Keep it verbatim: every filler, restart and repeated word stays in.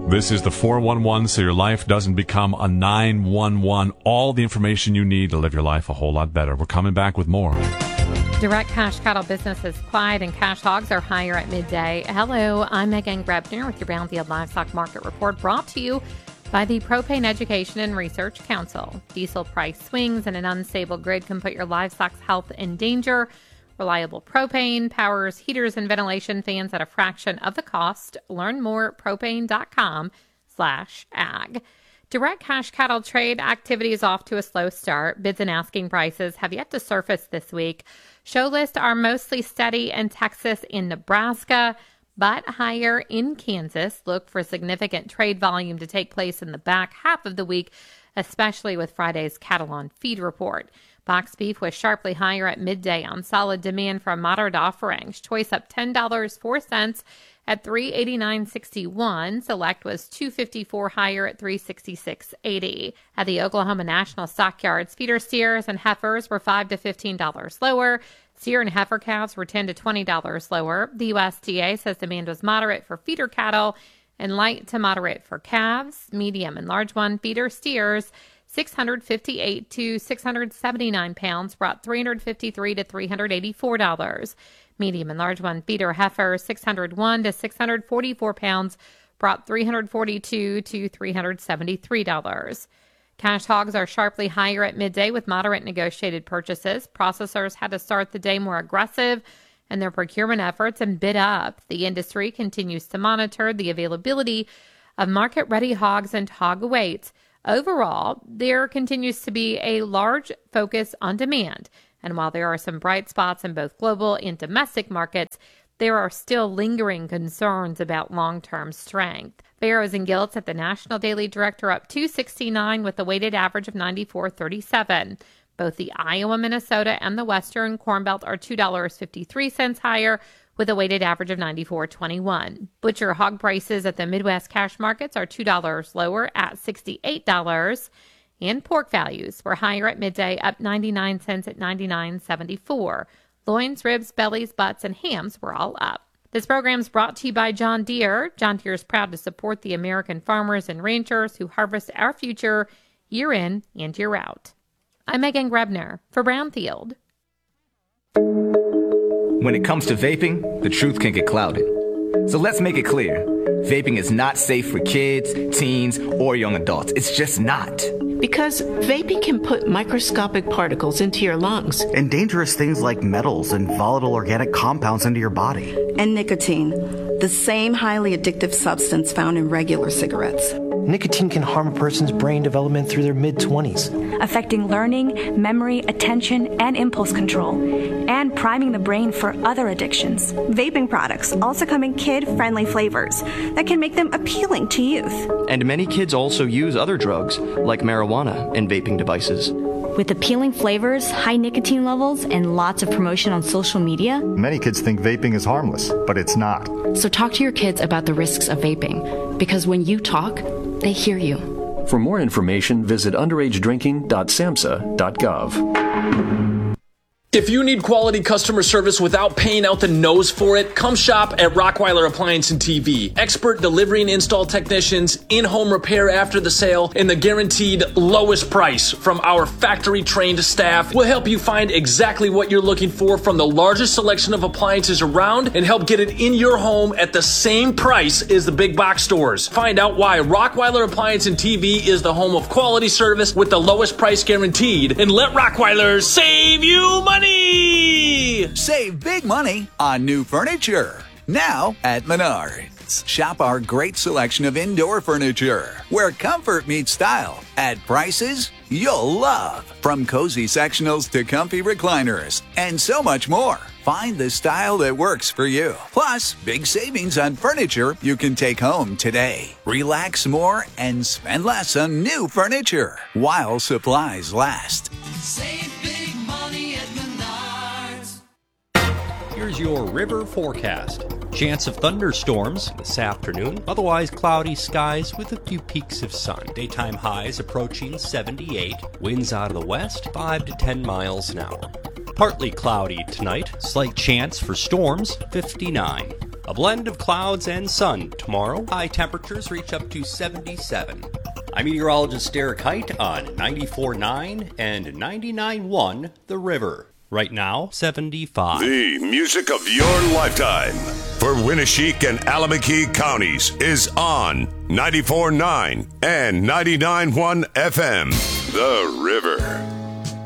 This is the four one one, so your life doesn't become a nine one one. All the information you need to live your life a whole lot better. We're coming back with more. Direct cash cattle business is quiet and cash hogs are higher at midday. Hello, I'm Megan Grebner with your Brownfield Livestock Market Report, brought to you by the Propane Education and Research Council. Diesel price swings and an unstable grid can put your livestock's health in danger. Reliable propane powers heaters and ventilation fans at a fraction of the cost. Learn more at propane.com slash ag. Direct cash cattle trade activity is off to a slow start. Bids and asking prices have yet to surface this week. Show lists are mostly steady in Texas and Nebraska, but higher in Kansas. Look for significant trade volume to take place in the back half of the week, especially with Friday's cattle on feed report. Box beef was sharply higher at midday on solid demand from moderate offerings. Choice up ten dollars and four cents at three eighty-nine sixty-one. Select was two fifty-four higher at three sixty-six eighty. At the Oklahoma National Stockyards, feeder steers and heifers were five to fifteen dollars lower. Steer and heifer calves were ten to twenty dollars lower. The U S D A says demand was moderate for feeder cattle and light to moderate for calves. Medium and large one feeder steers, six hundred fifty-eight to six hundred seventy-nine pounds, brought three hundred fifty-three to three hundred eighty-four dollars. Medium and large one feeder heifer, six hundred one to six hundred forty-four pounds, brought three hundred forty-two to three hundred seventy-three dollars. Cash hogs are sharply higher at midday with moderate negotiated purchases. Processors had to start the day more aggressive in their procurement efforts and bid up. The industry continues to monitor the availability of market-ready hogs and hog weights. Overall, there continues to be a large focus on demand, and while there are some bright spots in both global and domestic markets, there are still lingering concerns about long-term strength. Barrows and Gilts at the National Daily Director up two sixty-nine with a weighted average of ninety-four thirty-seven. Both the Iowa, Minnesota, and the Western Corn Belt are two dollars and fifty-three cents higher with a weighted average of ninety-four twenty-one. Butcher hog prices at the Midwest cash markets are two dollars lower at sixty-eight dollars. And pork values were higher at midday, up ninety-nine cents at ninety-nine seventy-four. Loins, ribs, bellies, butts, and hams were all up. This program is brought to you by John Deere. John Deere is proud to support the American farmers and ranchers who harvest our future year in and year out. I'm Megan Grebner for Brownfield. When it comes to vaping, the truth can get clouded. So let's make it clear. Vaping is not safe for kids, teens, or young adults. It's just not. Because vaping can put microscopic particles into your lungs. And dangerous things like metals and volatile organic compounds into your body. And nicotine, the same highly addictive substance found in regular cigarettes. Nicotine can harm a person's brain development through their mid-twenties, affecting learning, memory, attention, and impulse control, and priming the brain for other addictions. Vaping products also come in kid-friendly flavors that can make them appealing to youth. And many kids also use other drugs, like marijuana, in vaping devices. With appealing flavors, high nicotine levels, and lots of promotion on social media, many kids think vaping is harmless, but it's not. So talk to your kids about the risks of vaping, because when you talk, they hear you. For more information, visit underage drinking dot samhsa dot gov. If you need quality customer service without paying out the nose for it, come shop at Rockweiler Appliance and T V. Expert delivery and install technicians, in-home repair after the sale, and the guaranteed lowest price from our factory-trained staff will help you find exactly what you're looking for from the largest selection of appliances around and help get it in your home at the same price as the big box stores. Find out why Rockweiler Appliance and T V is the home of quality service with the lowest price guaranteed, and let Rockweiler save you money! Save big money on new furniture now at Menards. Shop our great selection of indoor furniture where comfort meets style at prices you'll love. From cozy sectionals to comfy recliners and so much more. Find the style that works for you. Plus, big savings on furniture you can take home today. Relax more and spend less on new furniture while supplies last. Save big money at Menards. Here's your river forecast. Chance of thunderstorms this afternoon. Otherwise cloudy skies with a few peaks of sun. Daytime highs approaching seventy-eight. Winds out of the west five to ten miles an hour. Partly cloudy tonight. Slight chance for storms, fifty-nine. A blend of clouds and sun tomorrow. High temperatures reach up to seventy-seven. I'm meteorologist Derek Height on ninety-four point nine and ninety-nine point one The River. Right now, seventy-five. The music of your lifetime for Winneshiek and Alameda counties is on ninety-four point nine and ninety-nine point one F M. The River.